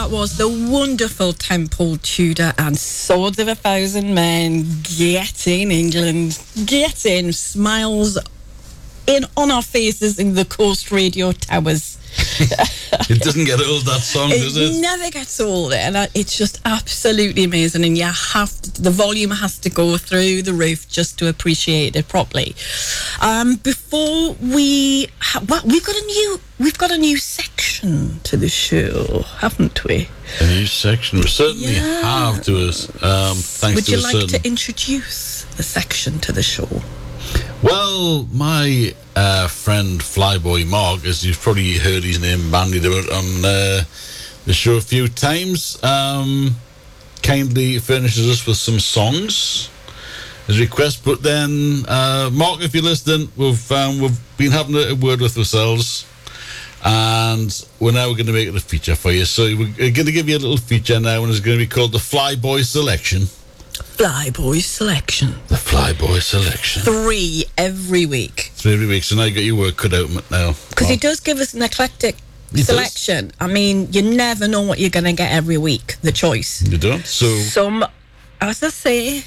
that was the wonderful Temple Tudor and Swords of a Thousand Men. Get in, England. Get in. Smiles in on our faces in the Coast Radio Towers. It doesn't get old, that song, does it? It never gets old, and it's just absolutely amazing. And you have to, the volume has to go through the roof just to appreciate it properly. Before we've got a new section to the show, haven't we? A new section, we certainly have to us. Thanks Would to you a like certain... to introduce the section to the show? Well, my friend Flyboy Mark, as you've probably heard his name bandied about on the show a few times, kindly furnishes us with some songs as request. But then, Mark, if you're listening, we've been having a word with ourselves, and we're now going to make it a feature for you. So we're going to give you a little feature now, and it's going to be called the Flyboy Selection. Flyboy Selection. The Flyboy Selection. 3 every week. 3 every week. So now you got your work cut out now. Because he does give us an eclectic selection. I mean, you never know what you're going to get every week, the choice. You don't? So some, as I say,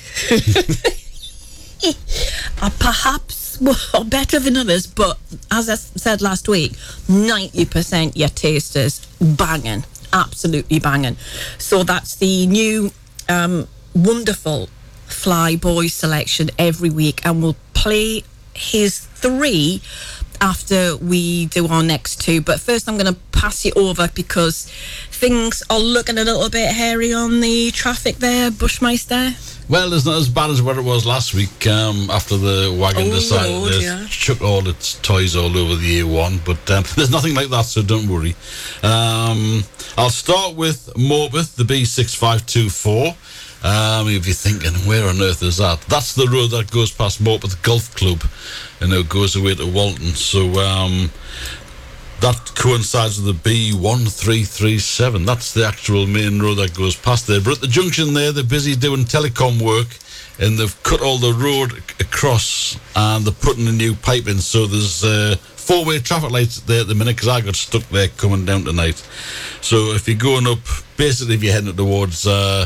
are perhaps better than others, but as I said last week, 90% your taste is banging. Absolutely banging. So that's the new... wonderful Flyboy selection every week, and we'll play his 3 after we do our next 2. But first I'm going to pass you over because things are looking a little bit hairy on the traffic there, Bushmeister. well, it's not as bad as what it was last week after the wagon decided to chuck all its toys all over the A1, but there's nothing like that, so don't worry. I'll start with Morpeth, the B6524. If you're thinking, where on earth is that? That's the road that goes past Morpeth Golf Club and it goes away to Walton. So that coincides with the B1337. That's the actual main road that goes past there. But at the junction there, they're busy doing telecom work and they've cut all the road across and they're putting a new pipe in. So there's 4-way traffic lights there at the minute because I got stuck there coming down tonight. So if you're going up, basically if you're heading towards...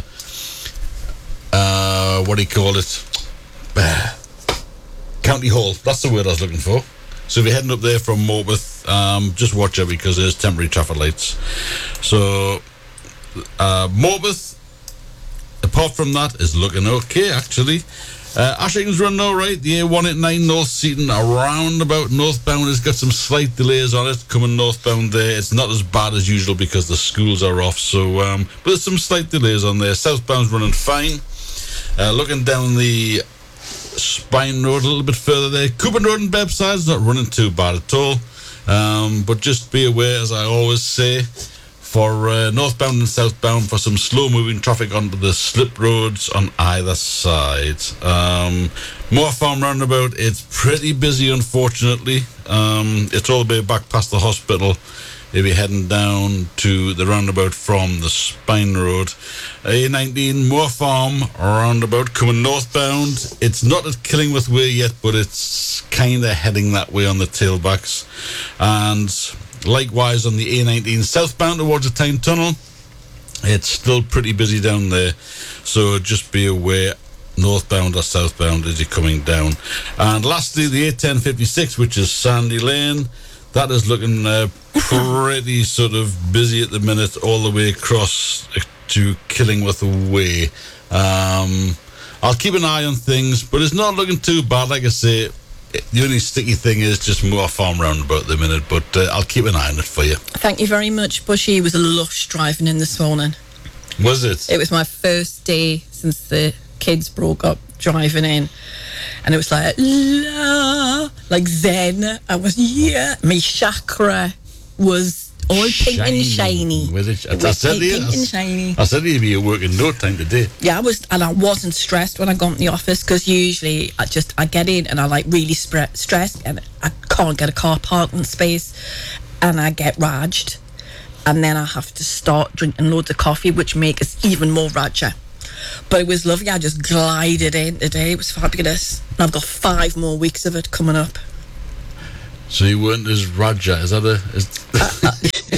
what do you call it? County Hall. That's the word I was looking for. So if you're heading up there from Morpeth, just watch out because there's temporary traffic lights. So Morpeth, apart from that, is looking okay actually. Ashington's running all right. The A189 North Seaton around about northbound has got some slight delays on it coming northbound there. It's not as bad as usual because the schools are off. So, but there's some slight delays on there. Southbound's running fine. Looking down the Spine Road a little bit further there, Cooper Road and Bebbside's not running too bad at all. But just be aware, as I always say, for northbound and southbound, for some slow-moving traffic onto the slip roads on either side. Moor Farm roundabout, it's pretty busy, unfortunately. It's all the way back past the hospital if you're heading down to the roundabout from the Spine Road. A19 Moor Farm roundabout coming northbound. It's not at Killingworth Way yet, but it's kind of heading that way on the tailbacks. And likewise on the A19 southbound towards the Tyne Tunnel, it's still pretty busy down there. So just be aware, northbound or southbound as you're coming down. And lastly, the A1056, which is Sandy Lane. That is looking pretty sort of busy at the minute all the way across to Killingworth Way. I'll keep an eye on things, but it's not looking too bad. Like I say, the only sticky thing is just Moor Farm roundabout at the minute, but I'll keep an eye on it for you. Thank you very much, Bushy. It was a lush driving in this morning. Was it? It was my first day since the kids broke up driving in. And it was like, la, like zen. I was, my chakra was all pink and shiny. Was it? It was pink and shiny. I said you'd be at work in no time today. Yeah, I wasn't stressed when I got in the office because usually I get in and I like really stressed and I can't get a car parking space and I get raged. And then I have to start drinking loads of coffee, which makes it even more rager. But it was lovely. I just glided in today. It was fabulous. And I've got 5 more weeks of it coming up. So you weren't as Raja? Is that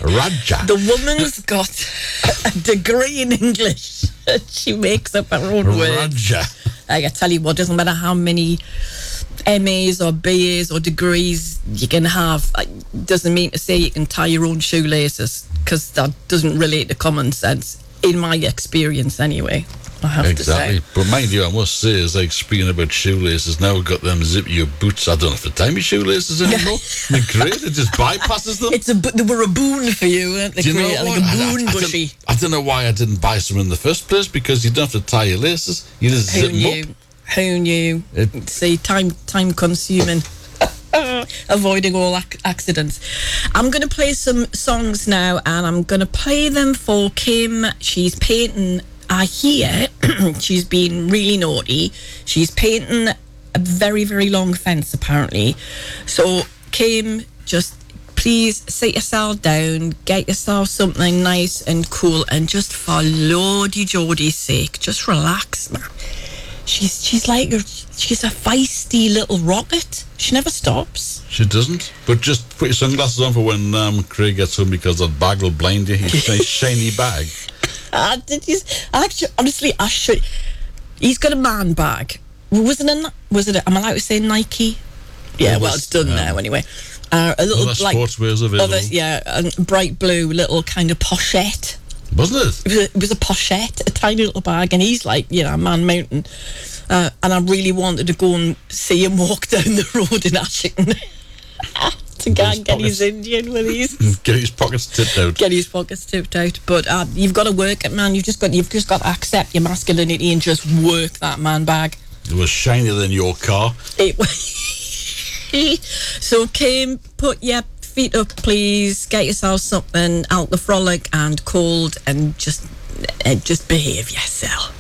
Raja. The woman's got a degree in English. She makes up her own words. Raja. I tell you what, doesn't matter how many MAs or BAs or degrees you can have, doesn't mean to say you can tie your own shoelaces, because that doesn't relate to common sense, in my experience anyway. I have to say. But mind you, I must say, as like speaking about shoelaces, now we've got them zippier boots. I don't have to tie my shoelaces anymore. They're great. It just bypasses them. They were a boon for you, weren't they? Do you know Like what? a boon bushy. I don't know why I didn't buy some in the first place, because you don't have to tie your laces. You just zip them up. Who knew? See, time consuming. Avoiding all accidents. I'm going to play some songs now, and I'm going to play them for Kim. She's painting. I hear she's been really naughty. She's painting a very, very long fence, apparently. So, Kim, just please sit yourself down, get yourself something nice and cool, and just for Lordy Geordie's sake, just relax, man. She's like, she's a feisty little rocket. She never stops. She doesn't. But just put your sunglasses on for when Craig gets home, because that bag will blind you. His nice shiny bag. Honestly, I should. He's got a man bag. Was it? Am I allowed to say Nike? Yeah, well, it's done now anyway. A little like sportswear's available. A bright blue little kind of pochette. Wasn't it? It was a pochette, a tiny little bag, and he's like, Man Mountain. And I really wanted to go and see him walk down the road in Ashington to go and get his Indian with his get his pockets tipped out. But you've got to work it, man. You've just got to accept your masculinity and just work that man bag. It was shinier than your car. It was. So, Kim, put your feet up, please. Get yourself something out the frolic and cold, and just behave yourself.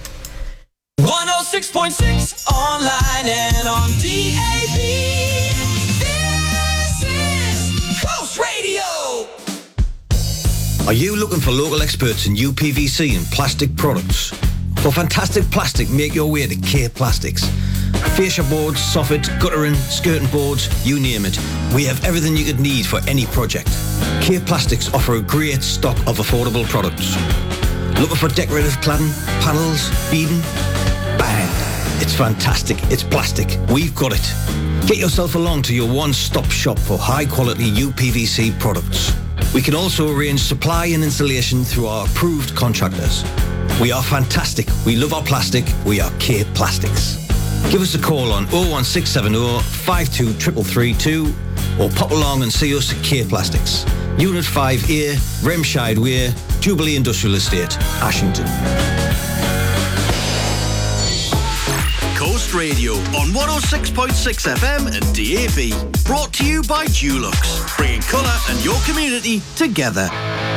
106.6 online and on DAB. This is Coast Radio. Are you looking for local experts in UPVC and plastic products? For fantastic plastic, make your way to K Plastics. Fascia boards, soffits, guttering, skirting boards, you name it. We have everything you could need for any project. K Plastics offer a great stock of affordable products. Looking for decorative cladding, panels, beading? Bang! It's fantastic. It's plastic. We've got it. Get yourself along to your one-stop shop for high-quality UPVC products. We can also arrange supply and installation through our approved contractors. We are fantastic. We love our plastic. We are K Plastics. Give us a call on 01670 52332 or pop along and see us at K Plastics. Unit 5A, Remscheid Way, Jubilee Industrial Estate, Ashington. Coast Radio on 106.6 FM and DAB. Brought to you by Dulux, bringing colour and your community together.